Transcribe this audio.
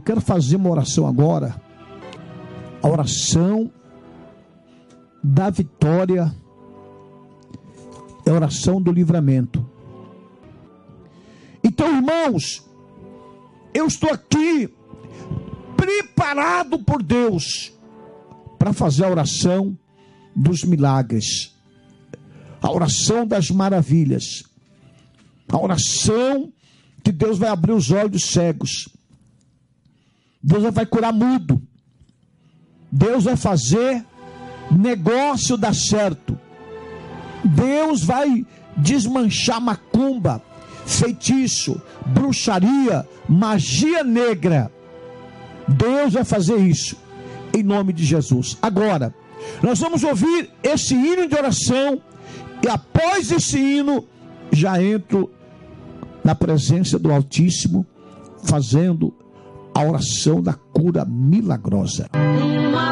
quero fazer uma oração agora, a oração da vitória, é a oração do livramento. Então, irmãos, eu estou aqui preparado por Deus para fazer a oração dos milagres, a oração das maravilhas, a oração que Deus vai abrir os olhos dos cegos, Deus vai curar mudo, Deus vai fazer negócio dar certo, Deus vai desmanchar macumba, feitiço, bruxaria, magia negra. Deus vai fazer isso em nome de Jesus. Agora, nós vamos ouvir esse hino de oração e após esse hino, já entro na presença do Altíssimo, fazendo a oração da cura milagrosa.